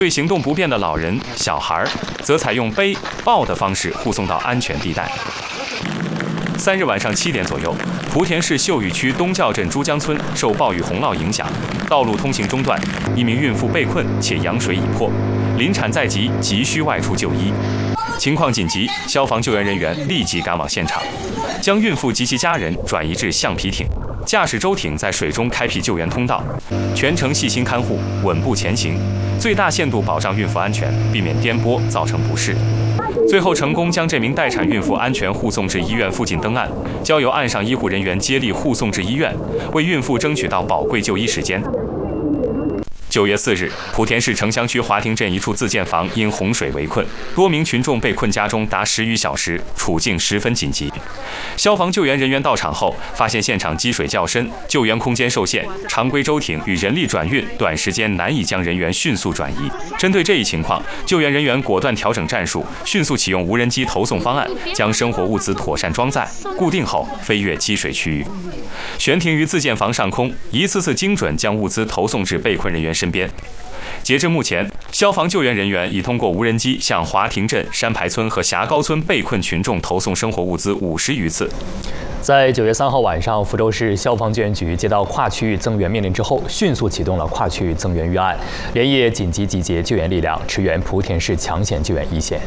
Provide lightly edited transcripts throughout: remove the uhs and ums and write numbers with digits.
对行动不便的老人、小孩，则采用背、抱的方式护送到安全地带。3日晚上7点左右，莆田市秀屿区东教镇珠江村受暴雨洪涝影响，道路通行中断，一名孕妇被困且羊水已破，临产在即，急需外出就医。情况紧急，消防救援人员立即赶往现场，将孕妇及其家人转移至橡皮艇，驾驶舟艇在水中开辟救援通道，全程细心看护，稳步前行，最大限度保障孕妇安全，避免颠簸造成不适。最后成功将这名待产孕妇安全护送至医院附近登岸，交由岸上医护人员接力护送至医院，为孕妇争取到宝贵就医时间。9月4日，莆田市城乡区华亭镇一处自建房因洪水围困，多名群众被困家中达10余小时，处境十分紧急。消防救援人员到场后，发现现场积水较深，救援空间受限，常规舟艇与人力转运短时间难以将人员迅速转移。针对这一情况，救援人员果断调整战术，迅速启用无人机投送方案，将生活物资妥善装载、固定后飞越积水区域，悬停于自建房上空，一次次精准将物资投送至被困人员身边。截至目前，消防救援人员已通过无人机向华亭镇、山排村和霞高村被困群众投送生活物资50余次。 在9月3号晚上，福州市消防救援局接到跨区域增援命令之后，迅速启动了跨区域增援预案，连夜紧急集结救援力量，驰援莆田市抢险救援一线。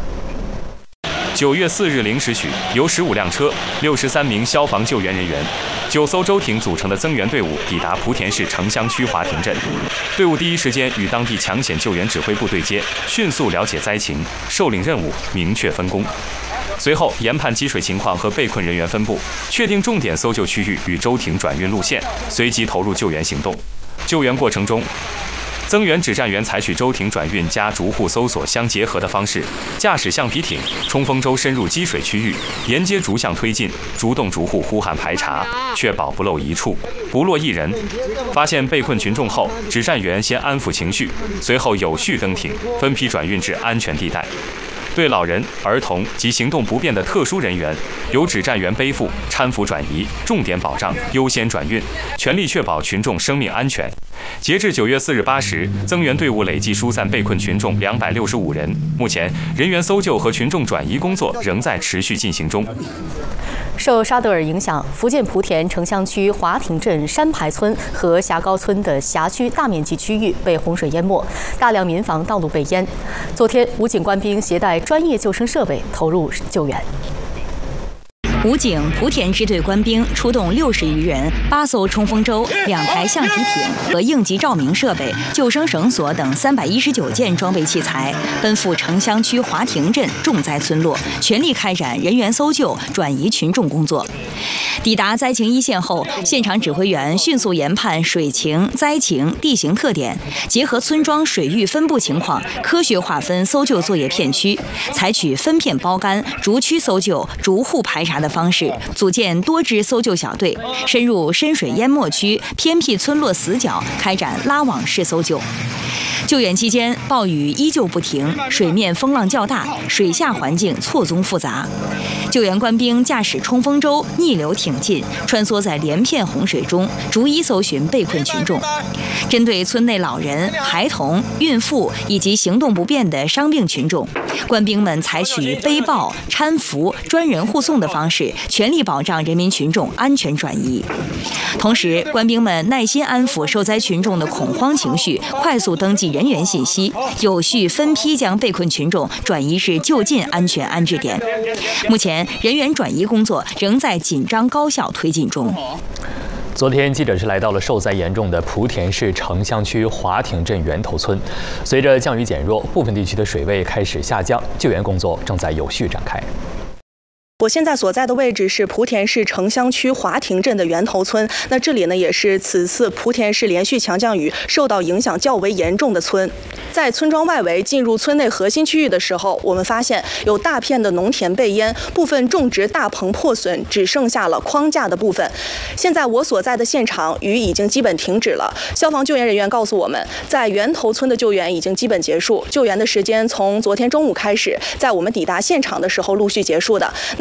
9月4日0时许，由15辆车、63名消防救援人员、9艘舟艇组成的增援队伍抵达莆田市城乡区华亭镇。队伍第一时间与当地抢险救援指挥部对接，迅速了解灾情，受领任务，明确分工。随后研判积水情况和被困人员分布，确定重点搜救区域与舟艇转运路线，随即投入救援行动。救援过程中，增援指战员采取舟艇转运加逐户搜索相结合的方式，驾驶橡皮艇、冲锋舟深入积水区域，沿街逐项推进，逐栋逐户呼喊排查，确保不漏一处，不落一人。发现被困群众后，指战员先安抚情绪，随后有序登艇，分批转运至安全地带。对老人、儿童及行动不便的特殊人员，由指战员背负、搀扶转移，重点保障，优先转运，全力确保群众生命安全。截至9月4日8时，增援队伍累计疏散被困群众265人。目前，人员搜救和群众转移工作仍在持续进行中。 受沙德尔影响，福建莆田城乡区华亭镇山排村和霞高村的辖区大面积区域被洪水淹没，大量民房道路被淹。昨天，武警官兵携带专业救生设备投入救援。 武警莆田支队官兵出动60余人，8艘冲锋舟、2台橡皮艇和应急照明设备、救生绳索等319件装备器材，奔赴城乡区华亭镇重灾村落，全力开展人员搜救、转移群众工作。抵达灾情一线后，现场指挥员迅速研判水情、灾情、地形特点，结合村庄水域分布情况，科学划分搜救作业片区，采取分片包干、逐区搜救、逐户排查的方式，组建多支搜救小队，深入深水淹没区、偏僻村落死角，开展拉网式搜救。救援期间，暴雨依旧不停，水面风浪较大，水下环境错综复杂。救援官兵驾驶冲锋舟逆流挺进，穿梭在连片洪水中，逐一搜寻被困群众。针对村内老人、孩童、孕妇以及行动不便的伤病群众，官兵们采取背抱、搀扶、专人护送的方式，全力保障人民群众安全转移。同时，官兵们耐心安抚受灾群众的恐慌情绪，快速登记人员信息，有序分批将被困群众转移至就近安全安置点。目前，人员转移工作仍在紧张高效推进中。 昨天，记者是来到了受灾严重的莆田市城乡区华亭镇源头村。随着降雨减弱，部分地区的水位开始下降，救援工作正在有序展开。 我现在所在的位置是莆田市城乡区华亭镇的源头村，那这里呢也是此次莆田市连续强降雨受到影响较为严重的村。在村庄外围进入村内核心区域的时候，我们发现有大片的农田被淹，部分种植大棚破损，只剩下了框架的部分。现在我所在的现场雨已经基本停止了，消防救援人员告诉我们，在源头村的救援已经基本结束，救援的时间从昨天中午开始，在我们抵达现场的时候陆续结束的。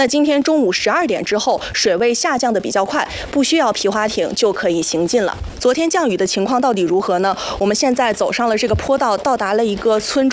那今天中午12点之后，水位下降的比较快，不需要皮划艇就可以行进了。昨天降雨的情况到底如何呢？我们现在走上了这个坡道，到达了一个村庄。